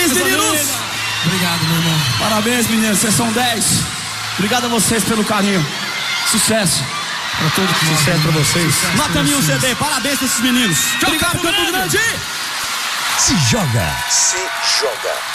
Parabéns, meninos! Obrigado, meu irmão. Parabéns, meninos, vocês são 10. Obrigado a vocês pelo carinho. Sucesso pra todo mundo. Sucesso pra vocês. Nota 1000 CD, parabéns pra esses meninos. Obrigado, Campo Grande! Se joga.